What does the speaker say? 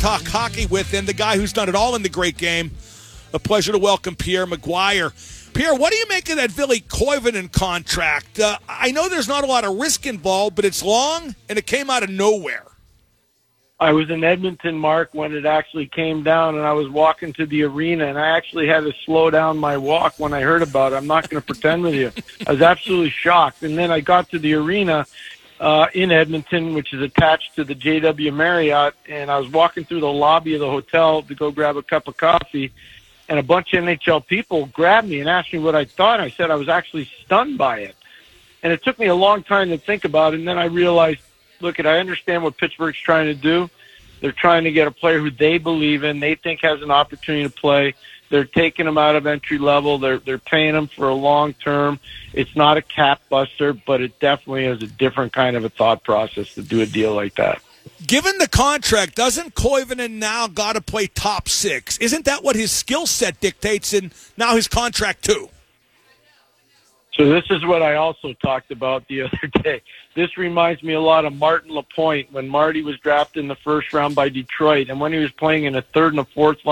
talk hockey with, and the guy who's done it all in the great game. A pleasure to welcome Pierre McGuire. Pierre, what do you make of that Ville Koivunen contract? I know there's not a lot of risk involved, but it's long, and it came out of nowhere. I was in Edmonton, Mark, when it actually came down, and I was walking to the arena, and I actually had to slow down my walk when I heard about it. I'm not going to pretend with you. I was absolutely shocked. And then I got to the arena in Edmonton, which is attached to the JW Marriott, and I was walking through the lobby of the hotel to go grab a cup of coffee, and a bunch of NHL people grabbed me and asked me what I thought. I said I was actually stunned by it. And it took me a long time to think about it, and then I realized, look, I understand what Pittsburgh's trying to do. They're trying to get a player who they believe in, they think has an opportunity to play. They're taking him out of entry level. They're paying him for a long term. It's not a cap buster, but it definitely is a different kind of a thought process to do a deal like that. Given the contract, doesn't Koivunen now got to play top six? Isn't that what his skill set dictates, and now his contract too? So this is what I also talked about the other day. This reminds me a lot of Martin Lapointe when Marty was drafted in the first round by Detroit, and when he was playing in a third and a fourth line